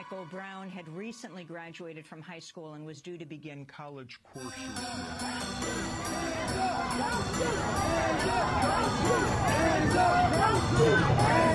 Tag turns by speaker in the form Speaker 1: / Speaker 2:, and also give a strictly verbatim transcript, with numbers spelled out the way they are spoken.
Speaker 1: Echo Brown had recently graduated from high school and was due to begin college courses. Hands up,